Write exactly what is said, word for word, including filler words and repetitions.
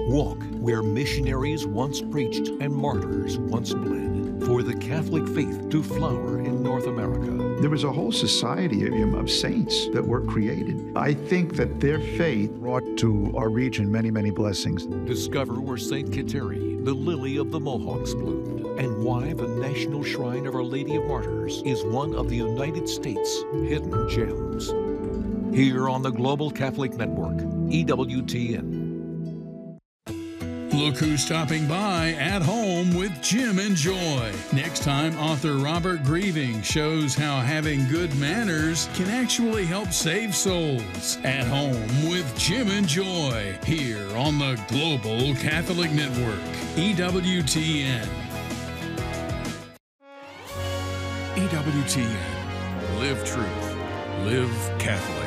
Walk where missionaries once preached and martyrs once bled, for the Catholic faith to flower in North America. There was a whole society of, of saints that were created. I think that their faith brought to our region many, many blessings. Discover where Saint Kateri, the lily of the Mohawks, bloomed, and why the National Shrine of Our Lady of Martyrs is one of the United States' hidden gems. Here on the Global Catholic Network, E W T N. Look who's stopping by at home with Jim and Joy. Next time, author Robert Grieving shows how having good manners can actually help save souls. At home with Jim and Joy, here on the Global Catholic Network, E W T N. E W T N. Live truth. Live Catholic.